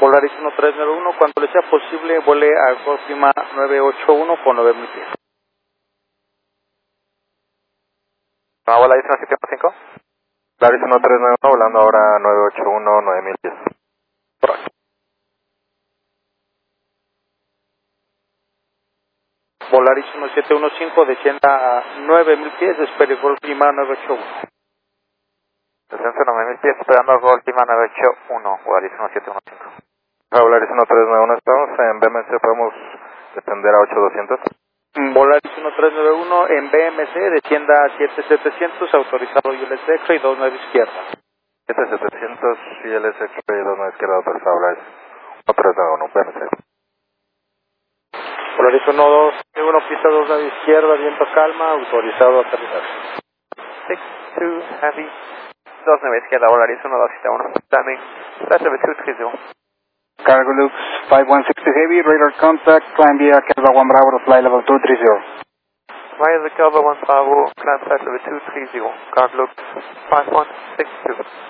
Volaris 1391, cuando le sea posible, vuele a Golf Lima 981 con 9000 pies. Volaris 1715. Volaris 1391, volando ahora 981, 9000 pies. Correcto. Volaris 1715, descienda a 9000 pies, espere Golf Lima 981. Descenso 9000 pies, esperando Golf Lima 981, Volaris 1715. Volaris 1391, estamos en BMC, podemos descender a 8200. Volaris 1391 en BMC, descienda a 7700, autorizado ILS X-Ray 29 izquierda. 7700 ILS X-Ray 29 izquierda, autorizado Volaris 1391, BMC. Volaris 1271, pista 29 izquierda, viento calma, autorizado aterrizar. 62 Heavy, 29 izquierda, Volaris 1271, landing, flight level 230. Cargolux 5160 Heavy, radar contact, climb via Calva 1 Bravo to fly level 230. Via the Calva 1 Bravo, climb flight level 230, Cargolux 5162.